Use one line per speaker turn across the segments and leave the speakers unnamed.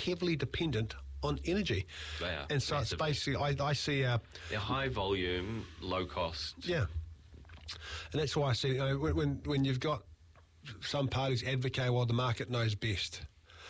heavily dependent on energy.
They are.
And so it's basically, I see
they're high volume, low cost.
Yeah. And that's why I see, when you've got some parties advocate, well, the market knows best.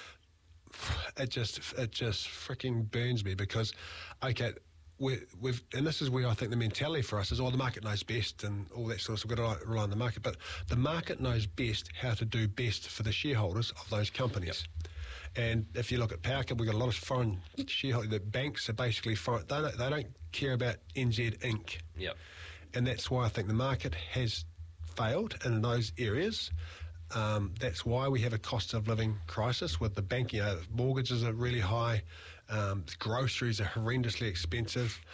It just freaking burns me because, okay, and this is where I think the mentality for us is, the market knows best and all that sort of stuff. We've got to rely on the market. But the market knows best how to do best for the shareholders of those companies. Yep. And if you look at Powercap, we've got a lot of foreign shareholders. The banks are basically foreign. They don't care about NZ Inc.
Yep.
And that's why I think the market has failed in those areas. That's why we have a cost of living crisis with the banking. Mortgages are really high. Groceries are horrendously expensive.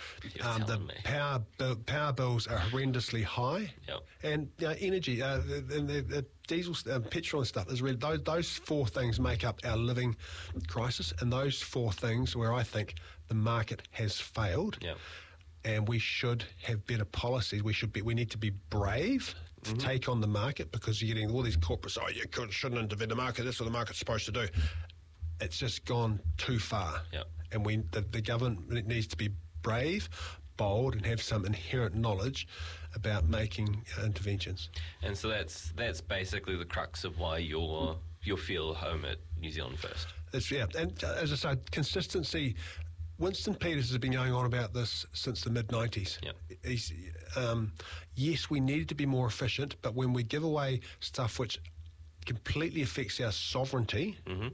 The power bills are horrendously high.
Yep.
And energy, the diesel, petrol and stuff is really those four things make up our living crisis. And those four things where I think the market has failed.
Yep.
And we should have better policies. We need to be brave to take on the market, because you're getting all these corporates, you shouldn't intervene in the market, that's what the market's supposed to do. It's just gone too far.
Yep.
And the government needs to be brave, bold, and have some inherent knowledge about making interventions.
And so that's basically the crux of why you'll feel home at New Zealand First.
And as I said, consistency. Winston Peters has been going on about this since the mid-90s.
Yep.
Yes, we needed to be more efficient, but when we give away stuff which completely affects our sovereignty,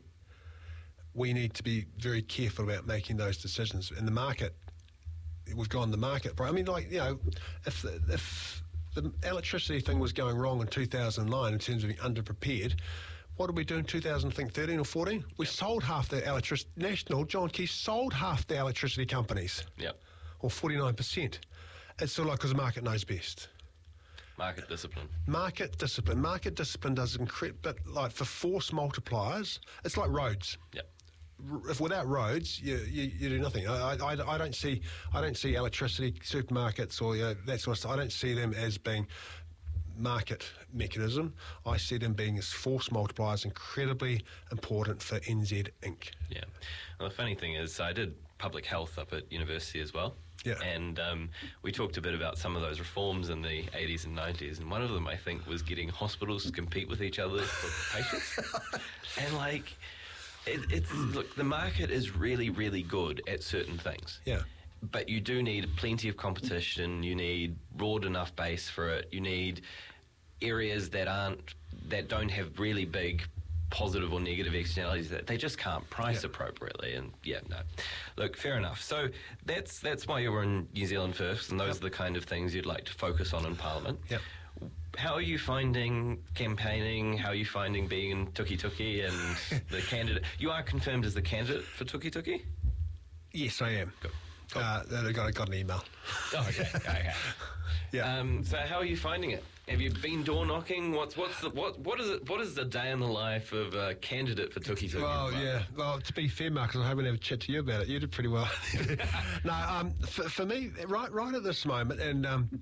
we need to be very careful about making those decisions. In the market, we've gone the market. I mean, if the electricity thing was going wrong in 2009 in terms of being underprepared, what did we do in 2013 or 14? We sold half the electricity. John Key sold half the electricity companies.
Yep.
Or 49%. It's sort of like because the market knows best.
Market discipline.
Market discipline does incredible, but like for force multipliers, it's like roads.
Yep.
If without roads, you do nothing. I don't see electricity supermarkets or that sort of stuff. I don't see them as being market mechanism. I see them being as force multipliers, incredibly important for NZ Inc.
Yeah. Well, the funny thing is, I did public health up at university as well.
Yeah.
And we talked a bit about some of those reforms in the 80s and 90s, and one of them, I think, was getting hospitals to compete with each other for patients. And look, the market is really, really good at certain things.
Yeah.
But you do need plenty of competition. You need broad enough base for it. You need areas that don't have really big positive or negative externalities that they just can't price appropriately. And look, fair enough. So that's why you're in New Zealand First, and those are the kind of things you'd like to focus on in Parliament.
Yep.
How are you finding campaigning? How are you finding being in Tuki Tuki and the candidate? You are confirmed as the candidate for Tuki Tuki?
Yes, I am.
Good.
I got an email.
Oh, okay.
Yeah.
So how are you finding it? Have you been door knocking? What is the day in the life of a candidate for Tuki Tuki?
Well, yeah. Well, to be fair, Marcus, I haven't had a chat to you about it. You did pretty well. No, for me, right at this moment, and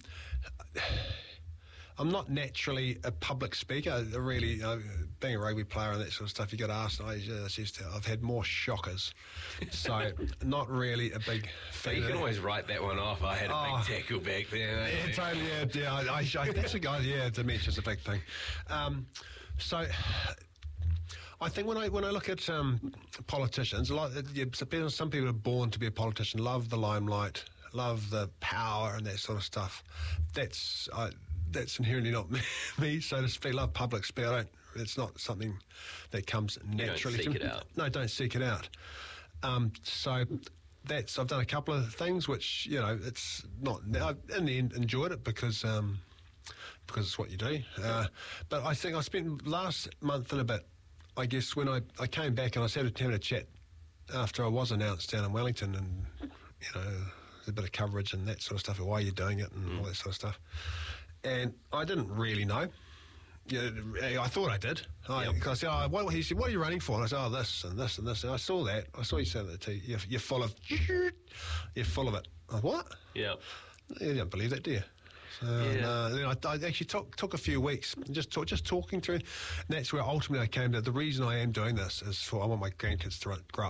I'm not naturally a public speaker. Really, being a rugby player and that sort of stuff, you got asked. I've had more shockers, so not really a big fan.
You can always write that one off. I had a big tackle back there.
Yeah, totally. Yeah. That's a guy. Yeah, dementia's a big thing. So I think when I look at politicians, some people are born to be a politician, love the limelight, love the power and that sort of stuff. That's inherently not me, so to speak. Love public speak. It's not something that comes naturally.
You don't seek it out.
No, don't seek it out. So I've done a couple of things which, it's not. I in the end enjoyed it because it's what you do. But I think I spent last month and a bit, I guess, when I came back and I was having a chat after I was announced down in Wellington, and a bit of coverage and that sort of stuff, why you're doing it and all that sort of stuff. And I didn't really know. I thought I did. I said, he said, what are you running for? And I said, this and this and this. And I saw that. I saw you say that to you. You're full of it. I, what?
Yeah.
You don't believe that, do you? So, then I actually took a few weeks just talking through. And that's where ultimately I came to the reason I am doing this is I want my grandkids to grow